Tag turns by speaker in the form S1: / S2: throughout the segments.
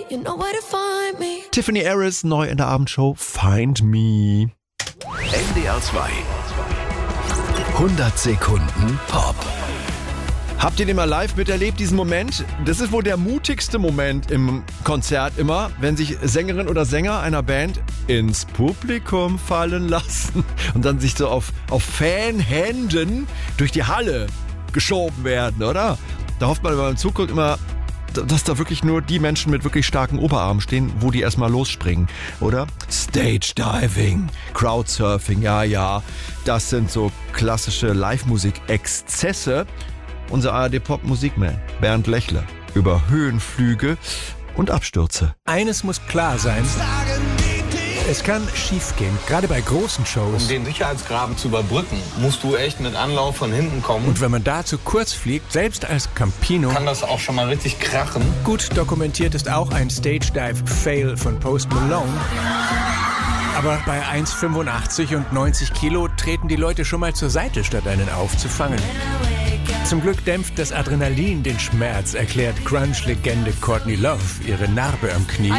S1: you know where to find me.
S2: Tiffany Harris, neu in der Abendshow Find Me.
S3: NDR 2 100 Sekunden Pop.
S2: Habt ihr den mal live miterlebt, diesen Moment? Das ist wohl der mutigste Moment im Konzert immer, wenn sich Sängerin oder Sänger einer Band ins Publikum fallen lassen und dann sich so auf Fanhänden durch die Halle geschoben werden, oder? Da hofft man beim Zugucken immer, dass da wirklich nur die Menschen mit wirklich starken Oberarmen stehen, wo die erstmal losspringen, oder? Stage Diving, Crowdsurfing, ja, das sind so klassische Live-Musik-Exzesse. Unser ARD-Pop-Musikman Bernd Lechler über Höhenflüge und Abstürze.
S4: Eines muss klar sein. Es kann schiefgehen, gerade bei großen Shows.
S5: Um den Sicherheitsgraben zu überbrücken, musst du echt mit Anlauf von hinten kommen.
S4: Und wenn man da zu kurz fliegt, selbst als Campino,
S5: kann das auch schon mal richtig krachen.
S4: Gut dokumentiert ist auch ein Stage-Dive-Fail von Post Malone. Aber bei 1,85 und 90 Kilo treten die Leute schon mal zur Seite, statt einen aufzufangen. Zum Glück dämpft das Adrenalin den Schmerz, erklärt Grunge-Legende Courtney Love ihre Narbe am Knie.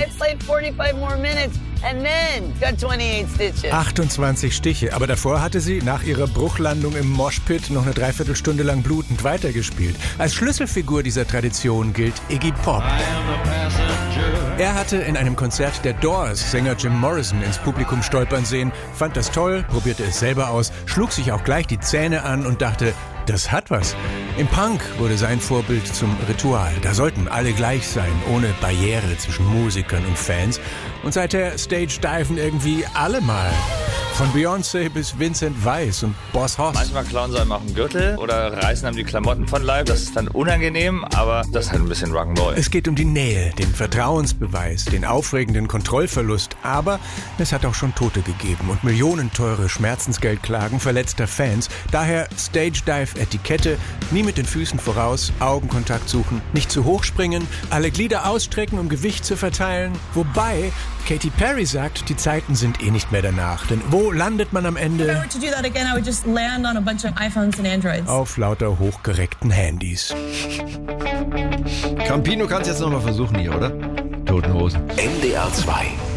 S4: 28 Stiche, aber davor hatte sie nach ihrer Bruchlandung im Moshpit noch eine Dreiviertelstunde lang blutend weitergespielt. Als Schlüsselfigur dieser Tradition gilt Iggy Pop. Er hatte in einem Konzert der Doors Sänger Jim Morrison ins Publikum stolpern sehen, fand das toll, probierte es selber aus, schlug sich auch gleich die Zähne an und dachte, das hat was. Im Punk wurde sein Vorbild zum Ritual. Da sollten alle gleich sein, ohne Barriere zwischen Musikern und Fans. Und seither Stage-Diven irgendwie alle mal. Von Beyoncé bis Vincent Weiss und Boss Hoss.
S6: Manchmal klauen sie einem auch einen Gürtel oder reißen einem die Klamotten von Leib. Das ist dann unangenehm, aber das ist halt ein bisschen Rock'n'Roll.
S4: Es geht um die Nähe, den Vertrauensbeweis, den aufregenden Kontrollverlust. Aber es hat auch schon Tote gegeben und millionenteure Schmerzensgeldklagen verletzter Fans. Daher Stage-Dive-Etikette, nie mit den Füßen voraus, Augenkontakt suchen, nicht zu hoch springen, alle Glieder ausstrecken, um Gewicht zu verteilen. Wobei Katy Perry sagt, die Zeiten sind eh nicht mehr danach. Denn wo landet man am Ende? Auf lauter hochgereckten Handys.
S2: Campino kann es jetzt nochmal versuchen hier, oder? Toten Hosen.
S3: NDR 2